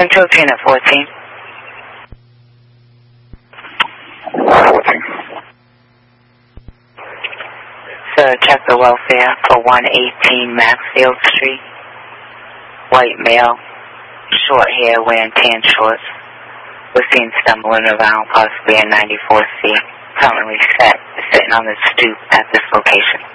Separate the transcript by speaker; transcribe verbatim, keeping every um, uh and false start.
Speaker 1: Control train at fourteen.
Speaker 2: fourteen.
Speaker 1: Sir, check the welfare for one eighteen Maxfield Street. White male, short hair, wearing tan shorts. Was seen stumbling around, possibly in ninety-fourth C. Currently set, sitting on the stoop at this location.